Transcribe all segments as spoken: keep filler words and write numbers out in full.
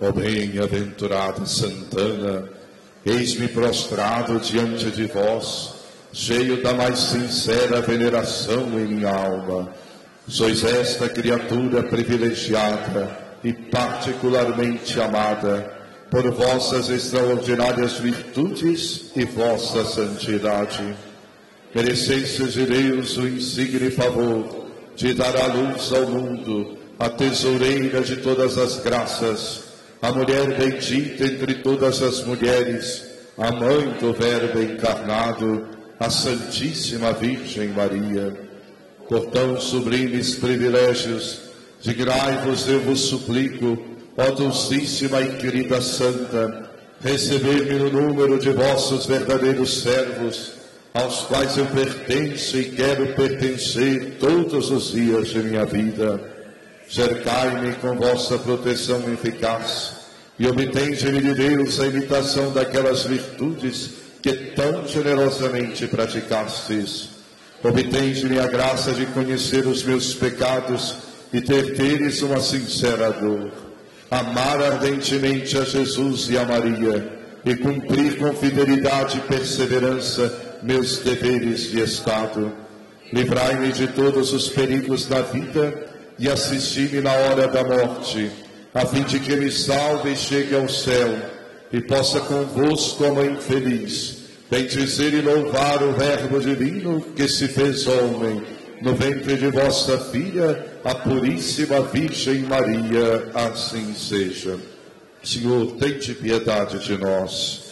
Ó bem-aventurada Santana, eis-me prostrado diante de vós, cheio da mais sincera veneração em minha alma. Sois esta criatura privilegiada e particularmente amada por vossas extraordinárias virtudes e vossa santidade. Merecestes de Deus o insigne favor de dar à luz ao mundo a tesoureira de todas as graças, a mulher bendita entre todas as mulheres, a mãe do Verbo encarnado, a Santíssima Virgem Maria. Por tão sublimes privilégios, dignai-vos, eu vos suplico, ó Dulcíssima e querida Santa, recebei-me no número de vossos verdadeiros servos, aos quais eu pertenço e quero pertencer todos os dias de minha vida. Cercai-me com vossa proteção eficaz e obtende-me de Deus a imitação daquelas virtudes que tão generosamente praticastes. Obtende-me a graça de conhecer os meus pecados e ter teres uma sincera dor. Amar ardentemente a Jesus e a Maria e cumprir com fidelidade e perseverança meus deveres de Estado. Livrai-me de todos os perigos da vida e assisti-me na hora da morte, a fim de que me salve e chegue ao céu, e possa convosco, a Mãe feliz, bendizer e louvar o Verbo divino que se fez homem, no ventre de vossa Filha, a Puríssima Virgem Maria. Assim seja. Senhor, tende piedade de nós.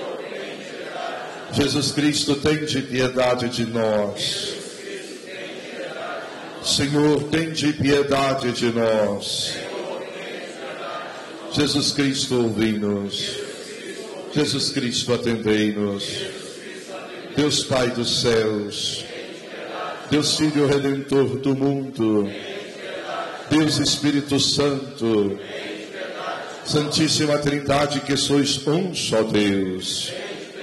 Jesus Cristo, tende piedade de nós. Senhor, tende piedade de nós. Jesus Cristo, ouvi-nos. Jesus Cristo, atendei-nos. Deus Pai dos céus, Deus Filho Redentor do mundo, Deus Espírito Santo, Santíssima Trindade, que sois um só Deus.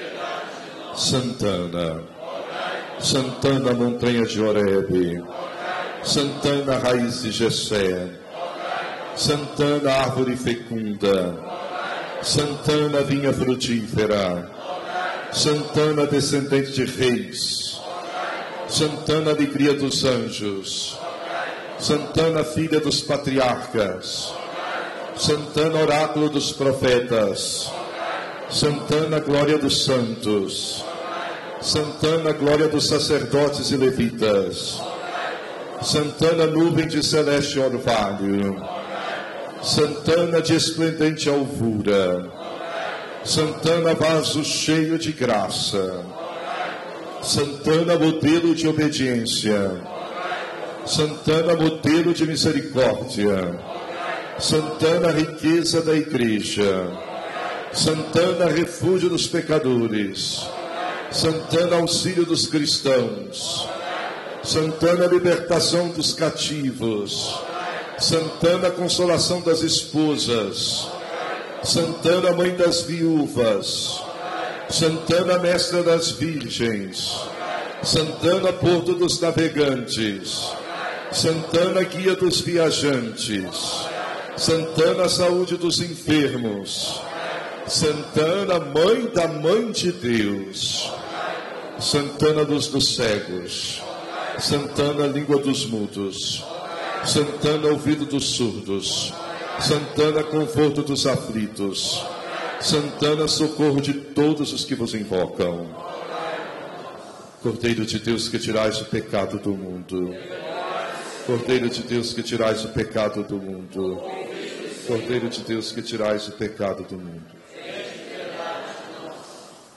Santana, Santana, montanha de Horebe, Santana, raiz de Jessé, Santana, árvore fecunda, Santana, vinha frutífera, Santana, descendente de reis, Santana, alegria dos anjos, Santana, filha dos patriarcas, Santana, oráculo dos profetas, Santana, glória dos santos, Santana, glória dos sacerdotes e levitas, Santana, nuvem de celeste orvalho, Santana, de esplendente alvura, Santana, vaso cheio de graça, Santana, modelo de obediência, Santana, modelo de misericórdia, Santana, riqueza da Igreja, Santana, refúgio dos pecadores, Santana, auxílio dos cristãos, Santana, libertação dos cativos, Santana, consolação das esposas, Santana, mãe das viúvas, Santana, mestra das virgens, Santana, porto dos navegantes, Santana, guia dos viajantes, Santana, saúde dos enfermos, Santana, mãe da mãe de Deus, Santana, luz dos cegos, Santana, língua dos mudos, Santana, ouvido dos surdos, Santana, conforto dos aflitos, Santana, socorro de todos os que vos invocam. Cordeiro de Deus, que tirais o pecado do mundo. Cordeiro de Deus, que tirais o pecado do mundo. Cordeiro de Deus, que tirais o pecado do mundo.